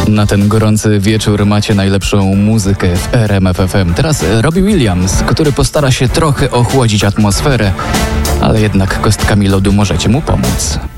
Na ten gorący wieczór macie najlepszą muzykę w RMF FM. Teraz Robbie Williams, który postara się trochę ochłodzić atmosferę, ale jednak kostkami lodu możecie mu pomóc.